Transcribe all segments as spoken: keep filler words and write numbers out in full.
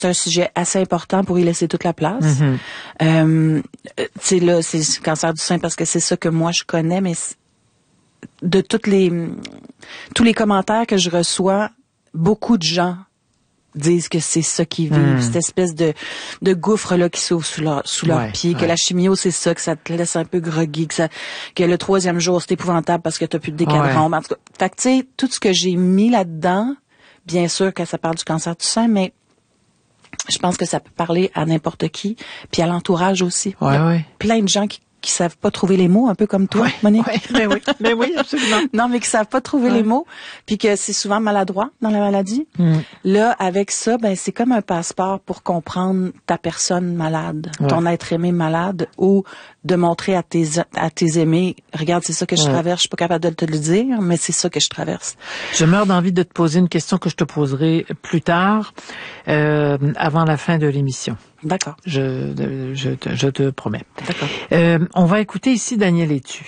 c'est un sujet assez important pour y laisser toute la place. Mm-hmm. Euh, tu sais, là, c'est le cancer du sein parce que c'est ça que moi je connais, mais de toutes les tous les commentaires que je reçois, beaucoup de gens disent que c'est ça qu'ils vivent, mm. cette espèce de de gouffre là qui s'ouvre sous leur sous leurs ouais, pieds, ouais. que la chimio c'est ça, que ça te laisse un peu groggy, que ça que le troisième jour c'est épouvantable parce que t'as plus de décadron. Ouais. En tout cas, fait que tu sais, tout ce que j'ai mis là-dedans, bien sûr que ça parle du cancer du sein, mais je pense que ça peut parler à n'importe qui, puis à l'entourage aussi. Ouais, ouais. Plein de gens qui qui savent pas trouver les mots, un peu comme toi, ouais, Monique. Ouais, mais oui, mais oui, absolument. Non, mais qui savent pas trouver ouais. les mots, puis que c'est souvent maladroit dans la maladie. Mm. Là, avec ça, ben c'est comme un passeport pour comprendre ta personne malade, ouais. ton être aimé malade, ou de montrer à tes à tes aimés, regarde, c'est ça que je ouais. traverse, je suis pas capable de te le dire, mais c'est ça que je traverse. Je meurs d'envie de te poser une question que je te poserai plus tard, euh, avant la fin de l'émission. D'accord. Je, je, te, je te promets. D'accord. Euh, on va écouter ici Daniel Etu.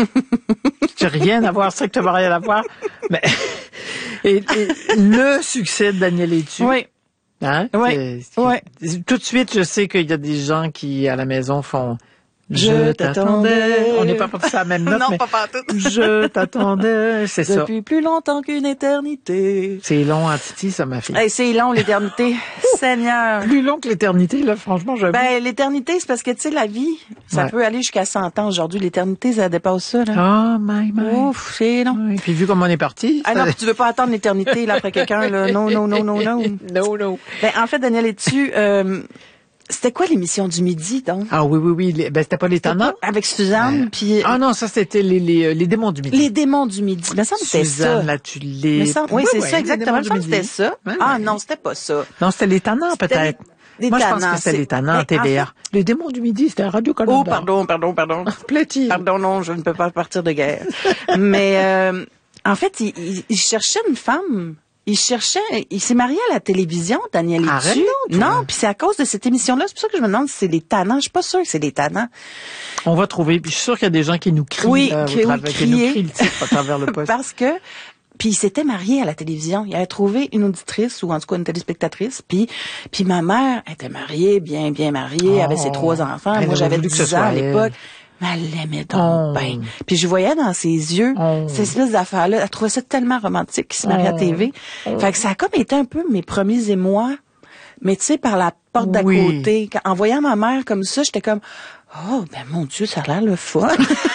J'ai rien à voir, strictement rien à voir. Mais et, et le succès de Daniel Etu. Oui. Hein? Oui. Oui. Tout de suite, je sais qu'il y a des gens qui, à la maison, font... Je, je t'attendais. On n'est pas pour ça à la même note, non, mais pas partout. Je t'attendais, c'est ça. Depuis plus longtemps qu'une éternité. C'est long, hein, Titi, ça, ma fille. Hey, c'est long, l'éternité. Seigneur. Plus long que l'éternité, là, franchement, j'avoue. Ben, l'éternité, c'est parce que, tu sais, la vie, ça ouais. peut aller jusqu'à cent ans aujourd'hui. L'éternité, ça dépasse ça, là. Oh, my, my. Ouf, c'est long. Et puis, vu comme on est parti. Ah ça... non, tu veux pas attendre l'éternité, là, après quelqu'un, là. Non, non, non, non, non. non, non. Ben, en fait, Daniel Etu, euh, c'était quoi l'émission du midi, donc? Ah oui, oui, oui. Les, ben, c'était pas les tannants? Avec Suzanne, euh, puis... Ah non, ça, c'était les, les, les démons du midi. Les démons du midi. Mais ça, c'était ça. Suzanne, là, tu l'es... Mais ça, oui, oui, c'est ouais, ça, exactement. Ça, c'était ça. Ouais, ah ouais. non, c'était pas ça. Non, c'était les tannants, peut-être. Les, les Moi, tannants, je pense que c'était les tannants, hey, T V R. En fait... Les démons du midi, c'était à Radio-Canada. Oh, pardon, pardon, pardon. Plaît-il. Pardon, non, je ne peux pas partir de guerre. Mais, euh, en fait, il, il, il cherchait une femme... Il cherchait, il s'est marié à la télévision, Daniel Etu. Non, puis c'est à cause de cette émission-là. C'est pour ça que je me demande si c'est les tannants. Je suis pas sûre que c'est les tannants. On va trouver. Puis je suis sûre qu'il y a des gens qui nous crient, oui, euh, qui, au travers, qui nous crient le titre à travers le poste. Parce que, puis il s'était marié à la télévision. Il avait trouvé une auditrice ou en tout cas une téléspectatrice. Puis, puis ma mère était mariée, bien, bien mariée, oh, avait ses trois enfants. Moi, j'avais dix ans à l'époque. Mais elle l'aimait donc oh. bien. Puis je voyais dans ses yeux oh. cette espèce d'affaire-là. Elle trouvait ça tellement romantique qu'il se mariait oh. à T V. Oh. Fait que ça a comme été un peu mes premiers émois. Mais tu sais, par la porte d'à oui. côté. Quand, en voyant ma mère comme ça, j'étais comme, oh, ben mon Dieu, ça a l'air le fun.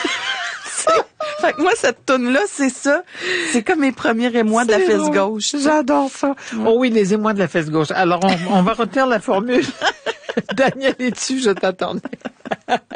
Fait que moi, cette toune-là, c'est ça. C'est comme mes premiers émois de la fesse drôle. Gauche. J'adore ça. Ouais. Oh oui, les émois de la fesse gauche. Alors, on, on va retenir la formule. Daniel Etu, je t'attendais.